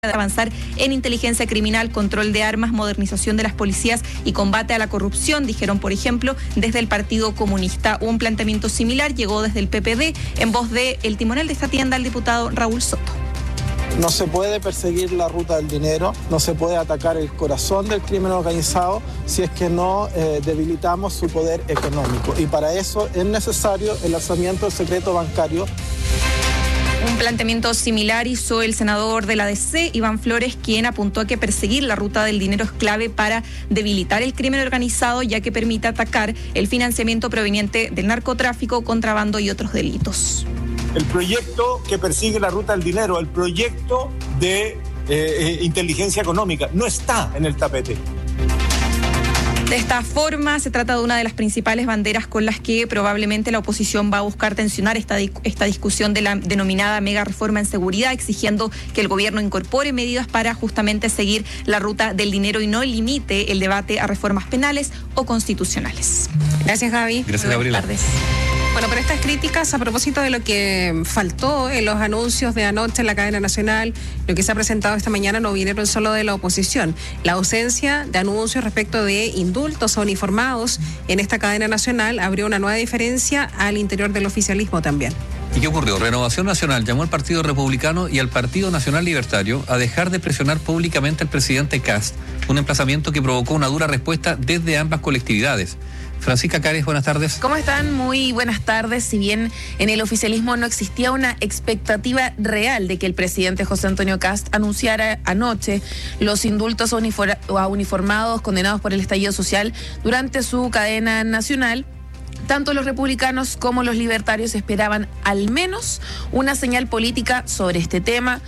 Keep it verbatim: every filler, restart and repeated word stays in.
de avanzar en inteligencia criminal, control de armas, modernización de las policías y combate a la corrupción, dijeron, por ejemplo, desde el Partido Comunista. Un planteamiento similar llegó desde el P P D en voz del timonel de esta tienda, el diputado Raúl Soto. No se puede perseguir la ruta del dinero, no se puede atacar el corazón del crimen organizado si es que no eh, debilitamos su poder económico. Y para eso es necesario el lanzamiento del secreto bancario. Un planteamiento similar hizo el senador de la D C, Iván Flores, quien apuntó a que perseguir la ruta del dinero es clave para debilitar el crimen organizado, ya que permite atacar el financiamiento proveniente del narcotráfico, contrabando y otros delitos. El proyecto que persigue la ruta del dinero, el proyecto de eh, inteligencia económica, no está en el tapete. De esta forma, se trata de una de las principales banderas con las que probablemente la oposición va a buscar tensionar esta, esta discusión de la denominada mega reforma en seguridad, exigiendo que el gobierno incorpore medidas para justamente seguir la ruta del dinero y no limite el debate a reformas penales o constitucionales. Gracias, Gaby. Gracias, Gabriela. Buenas tardes. Bueno, pero estas críticas a propósito de lo que faltó en los anuncios de anoche en la cadena nacional, lo que se ha presentado esta mañana, no vinieron solo de la oposición. La ausencia de anuncios respecto de indultos a uniformados en esta cadena nacional abrió una nueva diferencia al interior del oficialismo también. ¿Y qué ocurrió? Renovación Nacional llamó al Partido Republicano y al Partido Nacional Libertario a dejar de presionar públicamente al presidente Kast, un emplazamiento que provocó una dura respuesta desde ambas colectividades. Francisca Cares, buenas tardes. ¿Cómo están? Muy buenas tardes. Si bien en el oficialismo no existía una expectativa real de que el presidente José Antonio Kast anunciara anoche los indultos a uniformados condenados por el estallido social durante su cadena nacional, tanto los republicanos como los libertarios esperaban al menos una señal política sobre este tema,